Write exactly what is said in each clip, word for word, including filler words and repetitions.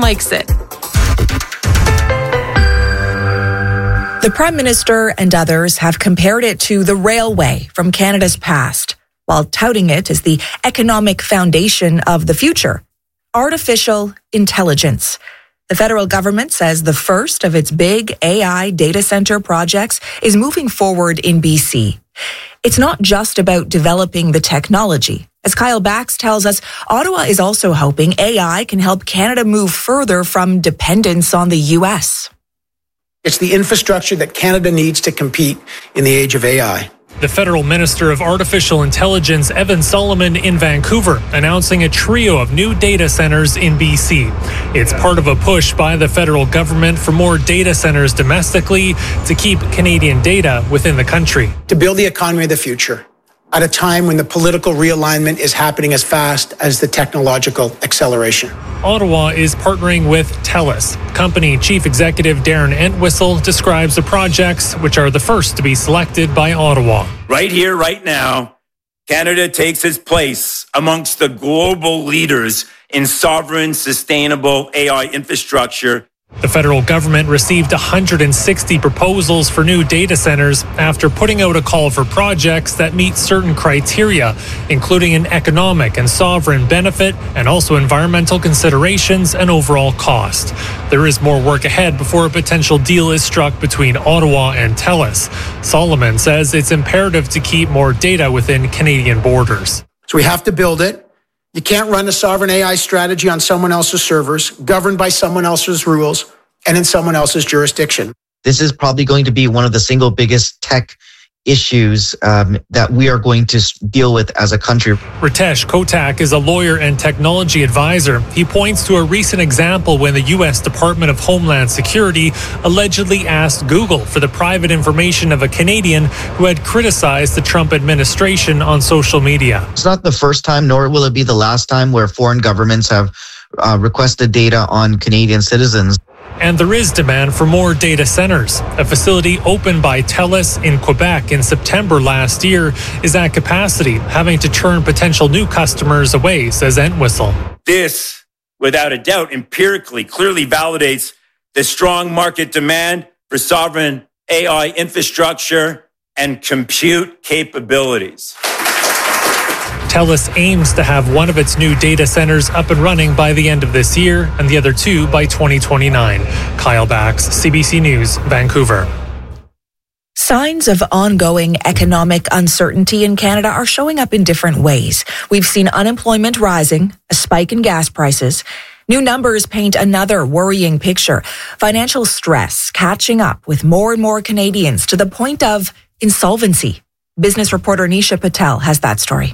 likes it. The Prime Minister and others have compared it to the railway from Canada's past, while touting it as the economic foundation of the future. Artificial intelligence. The federal government says the first of its big A I data center projects is moving forward in B C. It's not just about developing the technology. As Kyle Bax tells us, Ottawa is also hoping A I can help Canada move further from dependence on the U S. It's the infrastructure that Canada needs to compete in the age of A I. The federal minister of artificial intelligence, Evan Solomon, in Vancouver, announcing a trio of new data centers in B C. It's part of a push by the federal government for more data centers domestically to keep Canadian data within the country. To build the economy of the future at a time when the political realignment is happening as fast as the technological acceleration. Ottawa is partnering with TELUS. Company Chief Executive Darren Entwistle describes the projects, which are the first to be selected by Ottawa. Right here, right now, Canada takes its place amongst the global leaders in sovereign, sustainable A I infrastructure. The federal government received one hundred sixty proposals for new data centers after putting out a call for projects that meet certain criteria, including an economic and sovereign benefit and also environmental considerations and overall cost. There is more work ahead before a potential deal is struck between Ottawa and TELUS. Solomon says it's imperative to keep more data within Canadian borders. So we have to build it. You can't run a sovereign A I strategy on someone else's servers, governed by someone else's rules, and in someone else's jurisdiction. This is probably going to be one of the single biggest tech issues um, that we are going to deal with as a country. Ritesh Kotak is a lawyer and technology advisor. He points to a recent example when the U S Department of Homeland Security allegedly asked Google for the private information of a Canadian who had criticized the Trump administration on social media. It's not the first time, nor will it be the last time, where foreign governments have uh, requested data on Canadian citizens. And there is demand for more data centers. A facility opened by TELUS in Quebec in September last year is at capacity, having to turn potential new customers away, says Entwistle. This, without a doubt, empirically clearly validates the strong market demand for sovereign A I infrastructure and compute capabilities. TELUS aims to have one of its new data centers up and running by the end of this year and the other two by twenty twenty-nine. Kyle Bax, C B C News, Vancouver. Signs of ongoing economic uncertainty in Canada are showing up in different ways. We've seen unemployment rising, a spike in gas prices. New numbers paint another worrying picture. Financial stress catching up with more and more Canadians to the point of insolvency. Business reporter Nisha Patel has that story.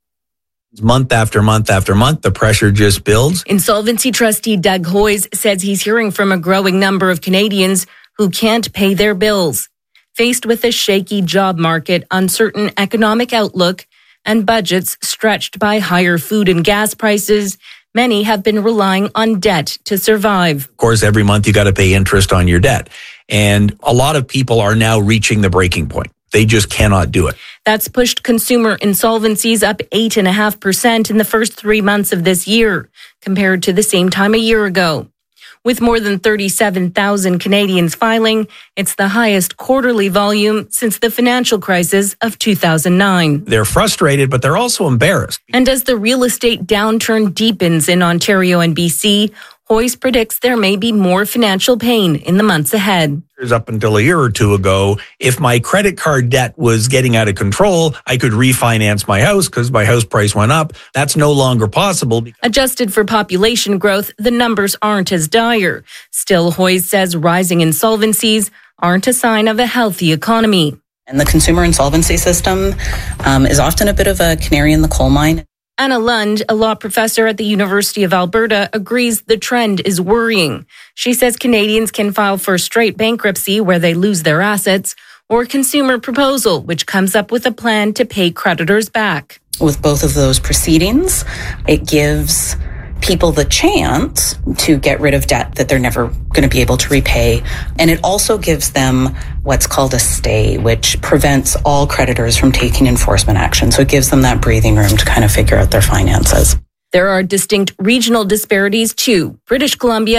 Month after month after month, the pressure just builds. Insolvency trustee Doug Hoyes says he's hearing from a growing number of Canadians who can't pay their bills. Faced with a shaky job market, uncertain economic outlook, and budgets stretched by higher food and gas prices, many have been relying on debt to survive. Of course, every month you got to pay interest on your debt. And a lot of people are now reaching the breaking point. They just cannot do it. That's pushed consumer insolvencies up eight point five percent in the first three months of this year, compared to the same time a year ago. With more than thirty-seven thousand Canadians filing, it's the highest quarterly volume since the financial crisis of two thousand nine. They're frustrated, but they're also embarrassed. And as the real estate downturn deepens in Ontario and B C, Hoyes predicts there may be more financial pain in the months ahead. Up until a year or two ago, if my credit card debt was getting out of control, I could refinance my house because my house price went up. That's no longer possible. Adjusted for population growth, the numbers aren't as dire. Still, Hoyes says rising insolvencies aren't a sign of a healthy economy. And the consumer insolvency system um, is often a bit of a canary in the coal mine. Anna Lund, a law professor at the University of Alberta, agrees the trend is worrying. She says Canadians can file for straight bankruptcy where they lose their assets, or consumer proposal, which comes up with a plan to pay creditors back. With both of those proceedings, it gives people the chance to get rid of debt that they're never going to be able to repay. And it also gives them what's called a stay, which prevents all creditors from taking enforcement action. So it gives them that breathing room to kind of figure out their finances. There are distinct regional disparities too. British Columbia